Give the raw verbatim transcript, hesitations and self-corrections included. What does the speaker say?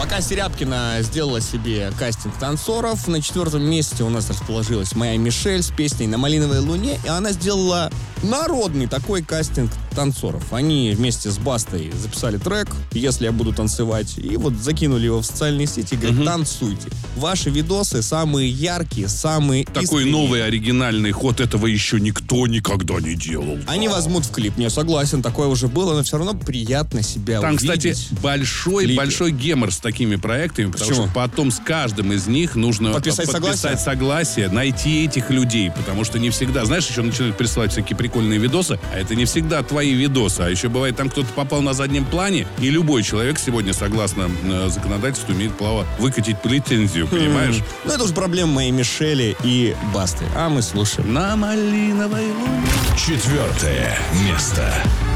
Пока Серябкина сделала себе кастинг танцоров, на четвертом месте у нас расположилась моя Мишель с песней «На малиновой луне», и она сделала народный такой кастинг танцоров. Они вместе с Бастой записали трек «Если я буду танцевать», и вот закинули его в социальные сети и говорят: угу. танцуйте. Ваши видосы самые яркие, самые Такой искренние. Новый оригинальный ход, этого еще никто никогда не делал. Они возьмут в клип. Не согласен, такое уже было, но все равно приятно себя Там, увидеть. кстати, большой-большой гемор с такими проектами, потому Почему? что потом с каждым из них нужно Подписать подписать согласие? согласие, найти этих людей, потому что не всегда, знаешь, еще начинают присылать всякие прикольные видосы, а это не всегда твои видосы, а еще бывает, там кто-то попал на заднем плане, и любой человек сегодня, согласно э, законодательству, имеет право выкатить претензию, понимаешь? Mm. Ну, это уже проблема моей Мишели и Басты. А мы слушаем. На малиновой луне. Четвертое место.